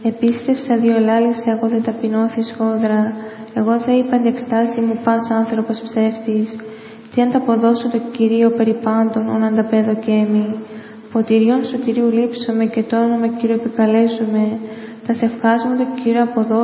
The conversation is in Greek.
Επίστευσα δύο ελάλησα, εγώ δεν ταπεινώθη σφόδρα. Εγώ θα είπα διεκστάσει μου πας άνθρωπος ψεύτης. Τι αν τα αποδώσω το Κυρίο περί πάντων, ον ανταπέδω και εμεί. Ποτηριών σωτηρίου λείψομαι και το όνομα Κύριο επικαλέσουμε. Τα σε ευχάσουμε το Κύριο αποδώσω.